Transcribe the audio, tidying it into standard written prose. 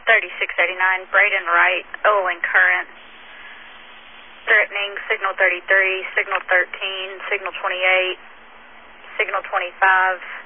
3689, Braden Wright, Olin current. Threatening signal 33, signal 13, signal 28, signal 25.